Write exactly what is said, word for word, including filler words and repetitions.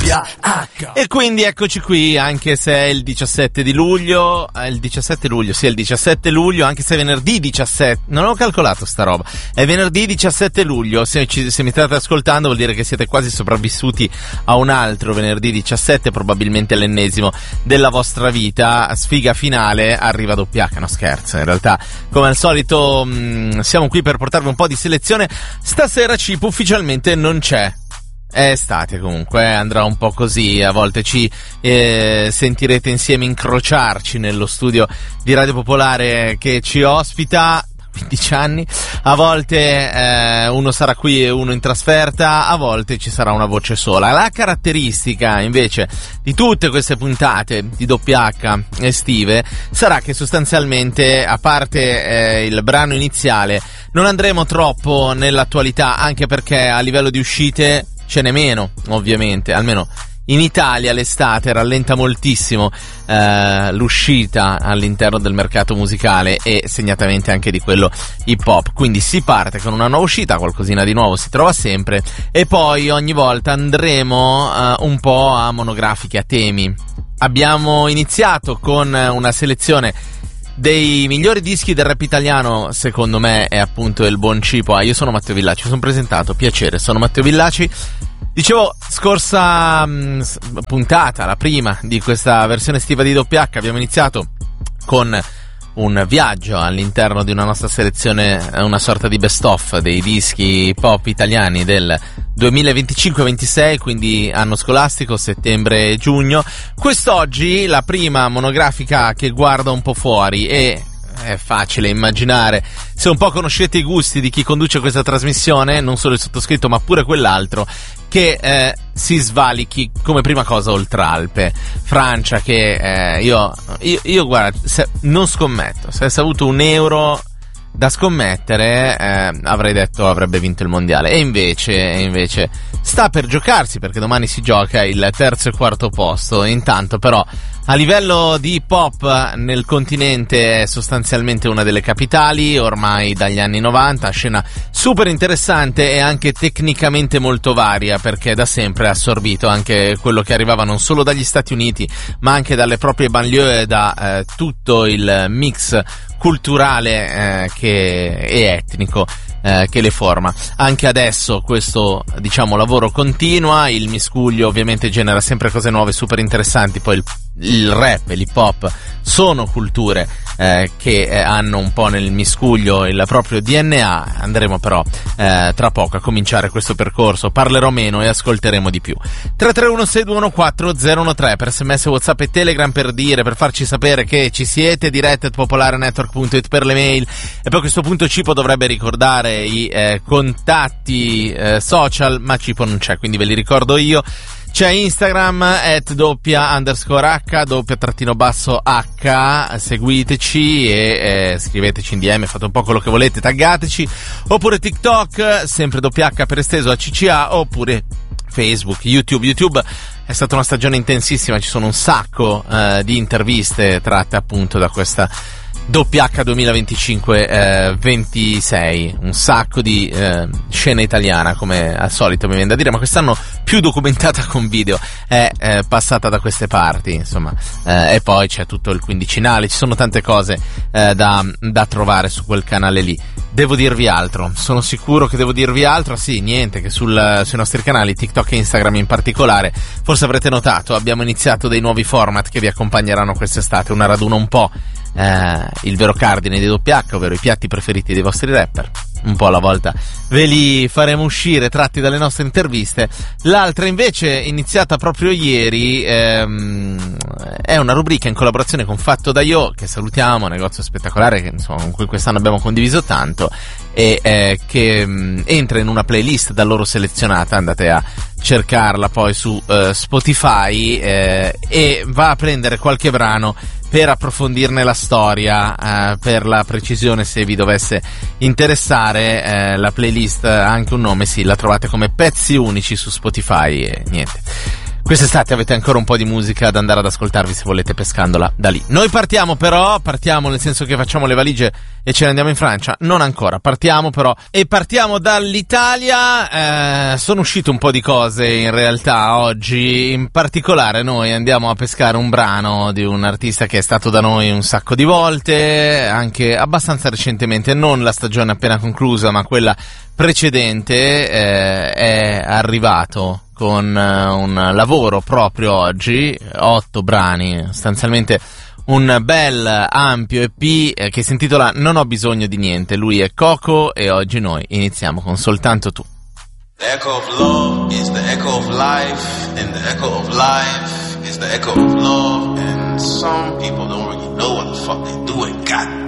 H. E quindi eccoci qui, anche se è il diciassette di luglio, è il diciassette luglio, sì è il diciassette luglio, anche se è venerdì diciassette, non ho calcolato sta roba, è venerdì diciassette luglio, se, ci, se mi state ascoltando vuol dire che siete quasi sopravvissuti a un altro venerdì diciassette, probabilmente l'ennesimo della vostra vita. Sfiga finale, arriva doppia H, no scherzo, in realtà come al solito mh, siamo qui per portarvi un po' di selezione. Stasera Cip ufficialmente non c'è. È estate comunque, andrà un po' così, a volte ci eh, sentirete insieme incrociarci nello studio di Radio Popolare che ci ospita quindici anni, a volte eh, uno sarà qui e uno in trasferta, a volte ci sarà una voce sola. La caratteristica invece di tutte queste puntate di doppia H estive sarà che sostanzialmente, a parte eh, il brano iniziale, non andremo troppo nell'attualità, anche perché a livello di uscite ce n'è meno, ovviamente, almeno in Italia l'estate rallenta moltissimo eh, l'uscita all'interno del mercato musicale e segnatamente anche di quello hip hop, quindi si parte con una nuova uscita, qualcosina di nuovo si trova sempre, e poi ogni volta andremo eh, un po' a monografiche, a temi. Abbiamo iniziato con una selezione dei migliori dischi del rap italiano, secondo me è appunto il buon Cipo. Ah, io sono Matteo Villaci, mi sono presentato, piacere, sono Matteo Villaci. Dicevo, scorsa mh, puntata, la prima di questa versione estiva di doppia H, abbiamo iniziato con un viaggio all'interno di una nostra selezione, una sorta di best of dei dischi pop italiani del duemilaventicinque ventisei, quindi anno scolastico, settembre e giugno. Quest'oggi la prima monografica che guarda un po' fuori, e è facile immaginare, se un po' conoscete i gusti di chi conduce questa trasmissione, non solo il sottoscritto ma pure quell'altro, che eh, si svalichi come prima cosa Oltralpe, Francia, che eh, io, io, io guarda, se, non scommetto, se avessi avuto un euro da scommettere eh, avrei detto avrebbe vinto il mondiale, e invece, e invece sta per giocarsi, perché domani si gioca il terzo e quarto posto. Intanto però a livello di hip hop nel continente è sostanzialmente una delle capitali ormai dagli anni novanta, scena super interessante e anche tecnicamente molto varia, perché da sempre ha assorbito anche quello che arrivava non solo dagli Stati Uniti ma anche dalle proprie banlieue e da eh, tutto il mix culturale eh, che e etnico eh, che le forma. Anche adesso questo, diciamo, lavoro continua, il miscuglio ovviamente genera sempre cose nuove super interessanti, poi il, il rap e l'hip hop sono culture eh, che eh, hanno un po' nel miscuglio il proprio D N A. Andremo però eh, tra poco a cominciare questo percorso, parlerò meno e ascolteremo di più. Tre tre uno sei due uno quattro zero uno tre per sms, WhatsApp e Telegram, per dire, per farci sapere che ci siete, diretta at popolarenetwork punto it per le mail. E poi a questo punto Cipo dovrebbe ricordare i eh, contatti eh, social, ma Cipo non c'è, quindi ve li ricordo io. C'è Instagram at doppia underscore H, doppia trattino basso H, seguiteci e eh, scriveteci in D M, fate un po' quello che volete, taggateci, oppure TikTok, sempre doppia H per esteso a C C A, oppure Facebook, YouTube. YouTube è stata una stagione intensissima, ci sono un sacco eh, di interviste tratte appunto da questa doppia H duemilaventicinque ventisei, un sacco di eh, scena italiana, come al solito mi viene da dire, ma quest'anno più documentata con video, è eh, passata da queste parti, insomma, eh, e poi c'è tutto il quindicinale, ci sono tante cose eh, da, da trovare su quel canale lì. Devo dirvi altro, sono sicuro che devo dirvi altro, sì, niente, che sul, sui nostri canali TikTok e Instagram in particolare, forse avrete notato, abbiamo iniziato dei nuovi format che vi accompagneranno quest'estate, una raduna un po' Eh, il vero cardine di doppia H, ovvero i piatti preferiti dei vostri rapper. Un po' alla volta ve li faremo uscire tratti dalle nostre interviste. L'altra invece, iniziata proprio ieri, ehm, è una rubrica in collaborazione con Fatto da Io, che salutiamo, negozio spettacolare che insomma con cui quest'anno abbiamo condiviso tanto, e eh, che mh, entra in una playlist da loro selezionata, andate a cercarla poi su eh, Spotify, eh, e va a prendere qualche brano per approfondirne la storia, eh, per la precisione, se vi dovesse interessare. Eh, la playlist ha anche un nome, sì, la trovate come Pezzi Unici su Spotify e niente. quest'estate avete ancora un po' di musica da andare ad ascoltarvi se volete pescandola da lì. Noi partiamo però, partiamo nel senso che facciamo le valigie e ce ne andiamo in Francia, non ancora, partiamo però e partiamo dall'Italia. Eh, sono uscite un po' di cose in realtà oggi, in particolare noi andiamo a pescare un brano di un artista che è stato da noi un sacco di volte, anche abbastanza recentemente, non la stagione appena conclusa ma quella precedente. Eh, è arrivato con uh, un lavoro proprio oggi, otto brani, sostanzialmente un bel ampio E P eh, che si intitola Non ho bisogno di niente. Lui è Coco e oggi noi iniziamo con Soltanto tu. The echo of love is the echo of life, and the echo of life is the echo of love, and some people don't really know what the fuck they doing. God